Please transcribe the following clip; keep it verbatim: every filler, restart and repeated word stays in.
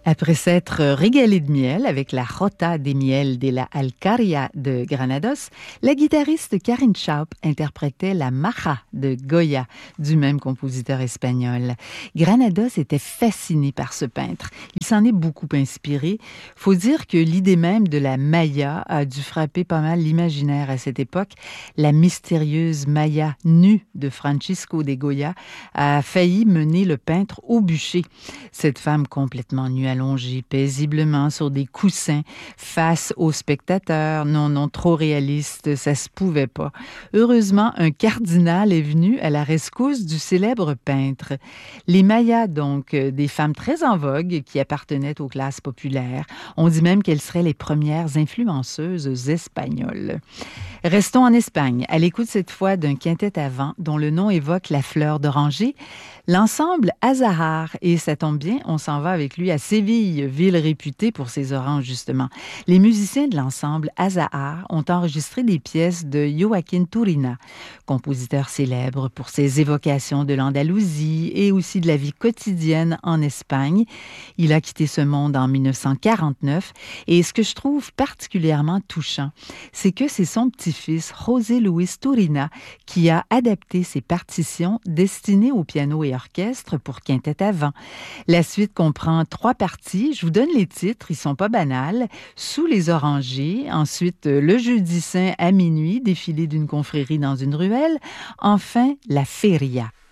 Après s'être régalé de miel avec la Jota de Miel de la Alcaria de Granados, la guitariste Karin Schaub interprétait la Maja de Goya, du même compositeur espagnol. Granados était fasciné par ce peintre. Il s'en est beaucoup inspiré. Faut dire que l'idée même de la Maya a dû frapper pas mal l'imaginaire à cette époque. La mystérieuse Maya nue de Francisco de Goya a failli mener le peintre au bûcher. Cette femme complètement nue allongée paisiblement sur des coussins face aux spectateurs. Non, non, trop réaliste, ça se pouvait pas. Heureusement, un cardinal est venu à la rescousse du célèbre peintre. Les Mayas, donc, des femmes très en vogue qui appartenaient aux classes populaires. On dit même qu'elles seraient les premières influenceuses espagnoles. Restons en Espagne, à l'écoute cette fois d'un quintet à vent dont le nom évoque la fleur d'oranger, l'ensemble Azahar. Et ça tombe bien, on s'en va avec lui à Séville, ville réputée pour ses oranges justement. Les musiciens de l'ensemble Azahar ont enregistré des pièces de Joaquín Turina, compositeur célèbre pour ses évocations de l'Andalousie et aussi de la vie quotidienne en Espagne. Il a quitté ce monde en dix-neuf cent quarante-neuf et ce que je trouve particulièrement touchant, c'est que c'est son petit-fils, José Luis Turina, qui a adapté ses partitions destinées au piano et orchestre pour quintet à vent. La suite comprend trois parties. Je vous donne les titres, ils sont pas banals. Sous les orangers, ensuite le jeudi saint à minuit, défilé d'une confrérie dans une ruelle. Enfin, la feria.